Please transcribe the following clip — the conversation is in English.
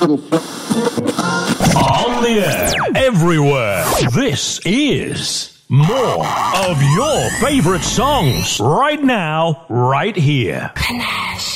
On the air, everywhere. This is more of your favorite songs right now, right here.